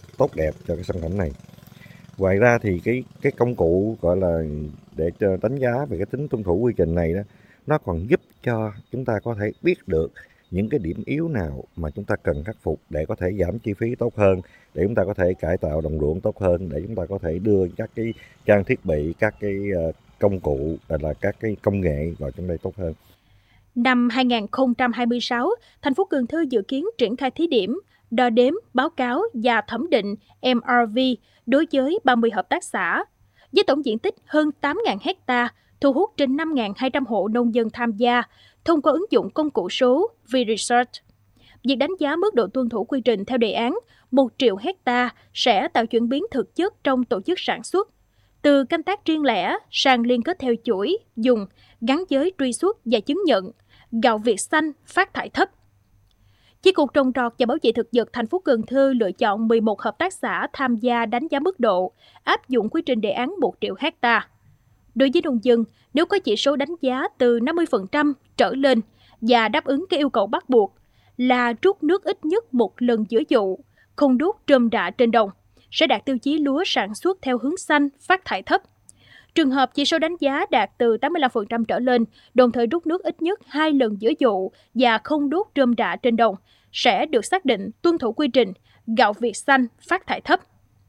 tốt đẹp cho cái sản phẩm này. Ngoài ra thì cái công cụ gọi là để cho đánh giá về cái tính tuân thủ quy trình này đó, nó còn giúp cho chúng ta có thể biết được những cái điểm yếu nào mà chúng ta cần khắc phục để có thể giảm chi phí tốt hơn, để chúng ta có thể cải tạo đồng ruộng tốt hơn, để chúng ta có thể đưa các cái trang thiết bị, các cái công cụ là các cái công nghệ vào trong đây tốt hơn. Năm 2026, thành phố Cần Thơ dự kiến triển khai thí điểm đo đếm, báo cáo và thẩm định MRV đối với 30 hợp tác xã, với tổng diện tích hơn 8.000 hecta, thu hút trên 5.200 hộ nông dân tham gia thông qua ứng dụng công cụ số VResearch. Việc đánh giá mức độ tuân thủ quy trình theo đề án 1 triệu hecta sẽ tạo chuyển biến thực chất trong tổ chức sản xuất, từ canh tác riêng lẻ sang liên kết theo chuỗi, dùng, gắn với truy xuất và chứng nhận, gạo Việt xanh, phát thải thấp. Chi cục trồng trọt và bảo vệ thực vật thành phố Cần Thơ lựa chọn 11 hợp tác xã tham gia đánh giá mức độ, áp dụng quy trình đề án 1 triệu hecta. Đối với nông dân, nếu có chỉ số đánh giá từ 50% trở lên và đáp ứng các yêu cầu bắt buộc là rút nước ít nhất một lần giữa vụ, không đốt rơm rạ trên đồng, sẽ đạt tiêu chí lúa sản xuất theo hướng xanh, phát thải thấp. Trường hợp chỉ số đánh giá đạt từ 85% trở lên, đồng thời rút nước ít nhất 2 lần giữa vụ và không đốt rơm rạ trên đồng, sẽ được xác định tuân thủ quy trình gạo Việt xanh, phát thải thấp.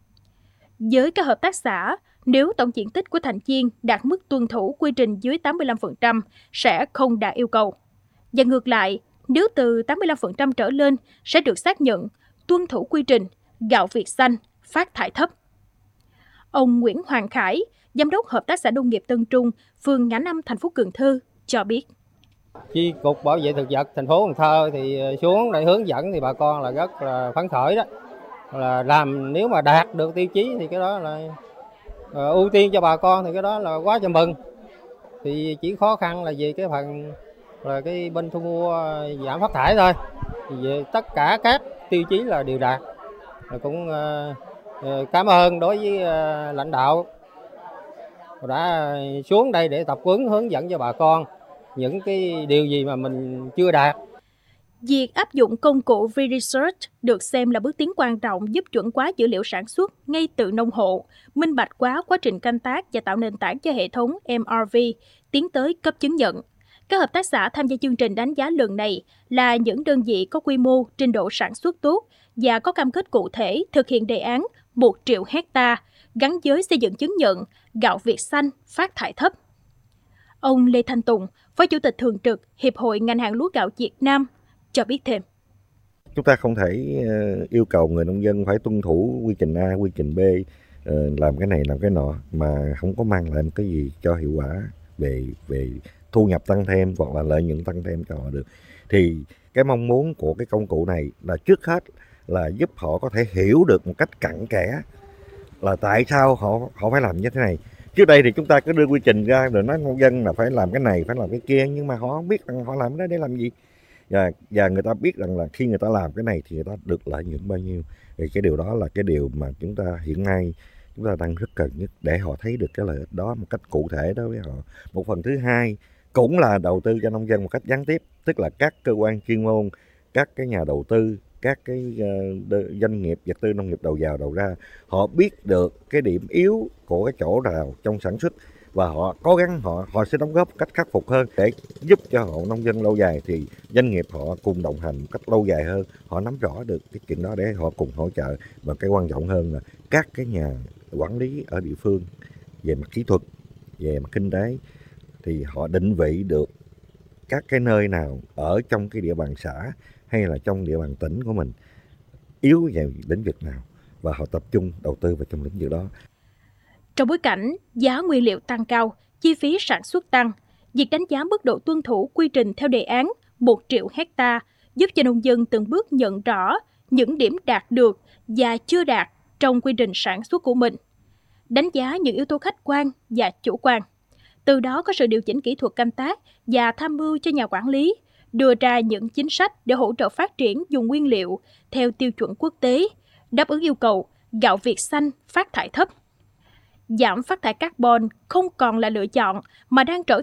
Với các hợp tác xã, nếu tổng diện tích của thành viên đạt mức tuân thủ quy trình dưới 85% sẽ không đạt yêu cầu. Và ngược lại, nếu từ 85% trở lên sẽ được xác nhận tuân thủ quy trình gạo Việt xanh, phát thải thấp. Ông Nguyễn Hoàng Khải, Giám đốc Hợp tác xã Nông nghiệp Tân Trung, phường Ngã Năm, thành phố Cần Thơ cho biết. Chi cục bảo vệ thực vật thành phố Cần Thơ thì xuống để hướng dẫn thì bà con là rất là phấn khởi đó. Là làm nếu mà đạt được tiêu chí thì cái đó là ưu tiên cho bà con, thì cái đó là quá cho mừng. Thì chỉ khó khăn là về cái phần là cái bên thu mua giảm phát thải thôi. Thì về tất cả các tiêu chí là đều đạt. Cũng cảm ơn đối với lãnh đạo đã xuống đây để tập huấn hướng dẫn cho bà con những cái điều gì mà mình chưa đạt. Việc áp dụng công cụ VResearch được xem là bước tiến quan trọng giúp chuẩn hóa dữ liệu sản xuất ngay từ nông hộ, minh bạch hóa quá trình canh tác và tạo nền tảng cho hệ thống MRV tiến tới cấp chứng nhận. Các hợp tác xã tham gia chương trình đánh giá lần này là những đơn vị có quy mô, trình độ sản xuất tốt và có cam kết cụ thể thực hiện đề án 1 triệu hecta gắn với xây dựng chứng nhận gạo Việt xanh, phát thải thấp. Ông Lê Thanh Tùng, Phó Chủ tịch Thường trực Hiệp hội Ngành hàng lúa gạo Việt Nam, cho biết thêm. Chúng ta không thể yêu cầu người nông dân phải tuân thủ quy trình A, quy trình B, làm cái này làm cái nọ mà không có mang lại một cái gì cho hiệu quả về thu nhập tăng thêm hoặc là lợi nhuận tăng thêm cho họ được. Thì cái mong muốn của cái công cụ này là trước hết là giúp họ có thể hiểu được một cách cặn kẽ là tại sao họ phải làm như thế này. Trước đây thì chúng ta cứ đưa quy trình ra rồi nói nông dân là phải làm cái này, phải làm cái kia, nhưng mà họ không biết rằng họ làm cái đó để làm gì. Và người ta biết rằng là khi người ta làm cái này thì người ta được lợi nhuận bao nhiêu. Thì cái điều đó là cái điều mà chúng ta hiện nay chúng ta đang rất cần nhất để họ thấy được cái lợi ích đó một cách cụ thể đối với họ. Một phần thứ hai cũng là đầu tư cho nông dân một cách gián tiếp, tức là các cơ quan chuyên môn, các cái nhà đầu tư, các cái doanh nghiệp vật tư nông nghiệp đầu vào đầu ra, họ biết được cái điểm yếu của cái chỗ nào trong sản xuất và họ cố gắng họ sẽ đóng góp cách khắc phục hơn để giúp cho hộ nông dân lâu dài, thì doanh nghiệp họ cùng đồng hành một cách lâu dài hơn, họ nắm rõ được cái chuyện đó để họ cùng hỗ trợ. Và cái quan trọng hơn là các cái nhà quản lý ở địa phương về mặt kỹ thuật, về mặt kinh tế thì họ định vị được các cái nơi nào ở trong cái địa bàn xã hay là trong địa bàn tỉnh của mình yếu về lĩnh vực nào và họ tập trung đầu tư vào trong lĩnh vực đó. Trong bối cảnh giá nguyên liệu tăng cao, chi phí sản xuất tăng, việc đánh giá mức độ tuân thủ quy trình theo đề án 1 triệu hecta giúp cho nông dân từng bước nhận rõ những điểm đạt được và chưa đạt trong quy trình sản xuất của mình, đánh giá những yếu tố khách quan và chủ quan. Từ đó có sự điều chỉnh kỹ thuật canh tác và tham mưu cho nhà quản lý, đưa ra những chính sách để hỗ trợ phát triển dùng nguyên liệu theo tiêu chuẩn quốc tế, đáp ứng yêu cầu gạo Việt xanh, phát thải thấp. Giảm phát thải carbon không còn là lựa chọn mà đang trở